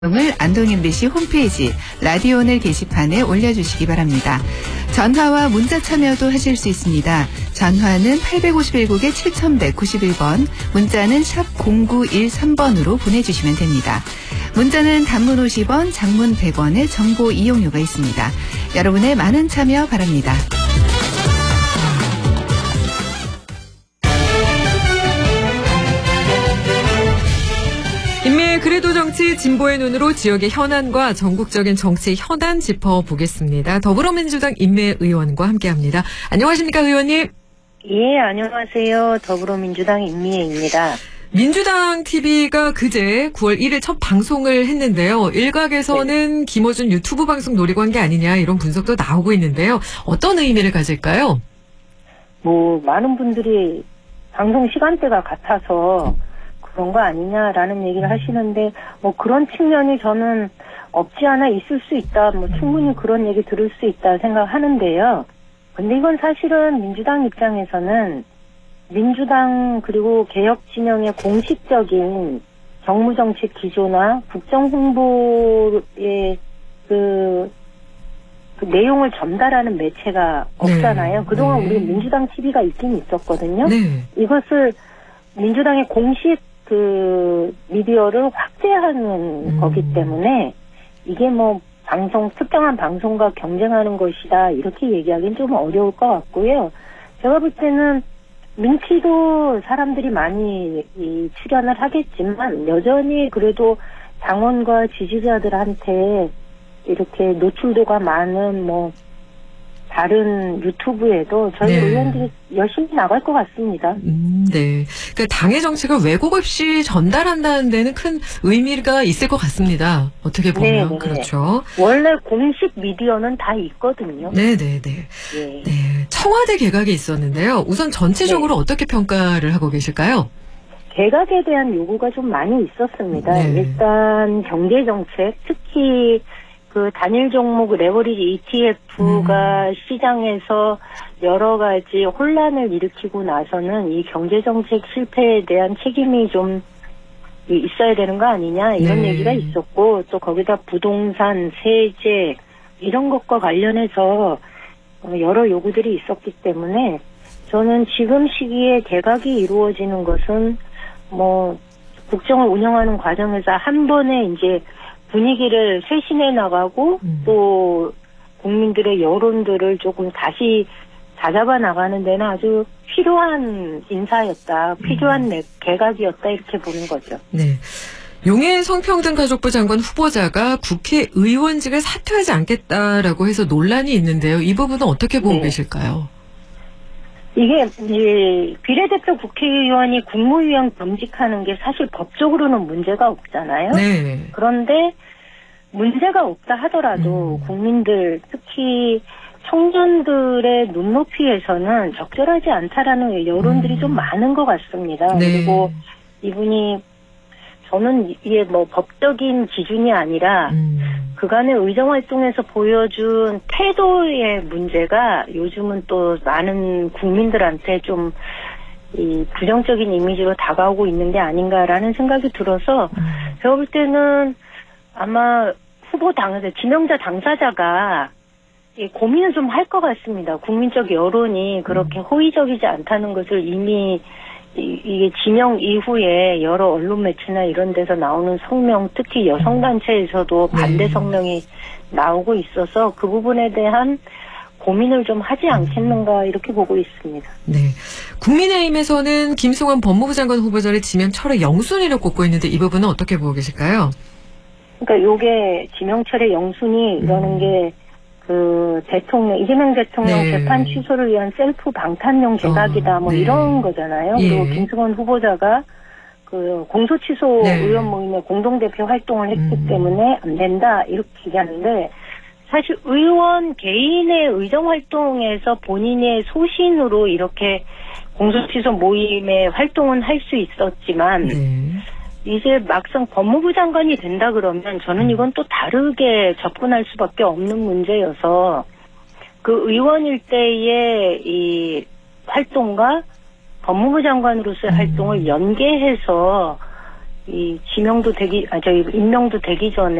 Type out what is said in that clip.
을 안동 MBC 홈페이지 라디오 오늘 게시판에 올려주시기 바랍니다. 전화와 문자 참여도 하실 수 있습니다. 전화는 851국에 7191번, 문자는 샵 0913번으로 보내주시면 됩니다. 문자는 단문 50원, 장문 100원의 정보 이용료가 있습니다. 여러분의 많은 참여 바랍니다. 인민의 그래도 정치 진보의 눈으로 지역의 현안과 전국적인 정치 현안 짚어보겠습니다. 더불어민주당 임미애 의원과 함께합니다. 안녕하십니까 의원님? 예, 안녕하세요. 더불어민주당 임미애입니다. 민주당 TV가 그제 9월 1일 첫 방송을 했는데요. 일각에서는 김어준 유튜브 방송 노리고 한 게 아니냐 이런 분석도 나오고 있는데요. 어떤 의미를 가질까요? 많은 분들이 방송 시간대가 같아서 그런 거 아니냐라는 얘기를 하시는데 그런 측면이 저는 없지 않아 있을 수 있다. 충분히 그런 얘기 들을 수 있다 생각하는데요. 근데 이건 사실은 민주당 입장에서는 민주당 그리고 개혁 진영의 공식적인 정무정책 기조나 국정홍보의 그 내용을 전달하는 매체가 없잖아요. 그동안 우리 민주당 TV가 있긴 있었거든요. 이것을 민주당의 공식 미디어를 확대하는 거기 때문에 이게 특정한 방송과 경쟁하는 것이다 이렇게 얘기하기는 좀 어려울 것 같고요. 제가 볼 때는 민치도 사람들이 많이 출연을 하겠지만 여전히 그래도 당원과 지지자들한테 이렇게 노출도가 많은 다른 유튜브에도 저희 의원들이 열심히 나갈 것 같습니다. 네. 그러니까 당의 정책을 왜곡 없이 전달한다는 데는 큰 의미가 있을 것 같습니다. 어떻게 보면. 네네네. 그렇죠. 원래 공식 미디어는 다 있거든요. 네네네. 네. 청와대 개각이 있었는데요. 우선 전체적으로 어떻게 평가를 하고 계실까요? 개각에 대한 요구가 좀 많이 있었습니다. 일단 경제정책, 특히 단일 종목 레버리지 ETF가 시장에서 여러 가지 혼란을 일으키고 나서는 이 경제정책 실패에 대한 책임이 좀 있어야 되는 거 아니냐 이런 얘기가 있었고 또 거기다 부동산, 세제 이런 것과 관련해서 여러 요구들이 있었기 때문에 저는 지금 시기에 개각이 이루어지는 것은 국정을 운영하는 과정에서 한 번에 이제 분위기를 쇄신해 나가고 또 국민들의 여론들을 조금 다시 다잡아 나가는 데는 아주 필요한 인사였다. 필요한 개각이었다. 이렇게 보는 거죠. 네. 용해 성평등가족부 장관 후보자가 국회의원직을 사퇴하지 않겠다라고 해서 논란이 있는데요. 이 부분은 어떻게 보고 계실까요? 이게 비례대표 국회의원이 국무위원 겸직하는 게 사실 법적으로는 문제가 없잖아요. 그런데 문제가 없다 하더라도 국민들 특히 청년들의 눈높이에서는 적절하지 않다라는 여론들이 좀 많은 것 같습니다. 그리고 이분이 저는 이게 법적인 기준이 아니라 그간의 의정활동에서 보여준 태도의 문제가 요즘은 또 많은 국민들한테 좀 이 부정적인 이미지로 다가오고 있는 게 아닌가라는 생각이 들어서 제가 볼 때는 아마 지명자 당사자가 고민을 좀 할 것 같습니다. 국민적 여론이 그렇게 호의적이지 않다는 것을 이미 이게 지명 이후에 여러 언론 매체나 이런 데서 나오는 성명, 특히 여성단체에서도 반대 성명이 나오고 있어서 그 부분에 대한 고민을 좀 하지 않겠는가 이렇게 보고 있습니다. 네. 국민의힘에서는 김승환 법무부 장관 후보자를 지명 철회 영순위로 꼽고 있는데 이 부분은 어떻게 보고 계실까요? 그러니까 요게 지명 철회 영순위 이러는 게 이재명 대통령 재판 취소를 위한 셀프 방탄용 개각이다 이런 거잖아요. 그리고 김승환 후보자가 공소 취소 의원 모임의 공동대표 활동을 했기 때문에 안 된다 이렇게 얘기하는데 사실 의원 개인의 의정활동에서 본인의 소신으로 이렇게 공소취소 모임의 활동은 할 수 있었지만 이제 막상 법무부 장관이 된다 그러면 저는 이건 또 다르게 접근할 수밖에 없는 문제여서 그 의원일 때의 이 활동과 법무부 장관으로서의 활동을 연계해서 이 임명도 되기 전에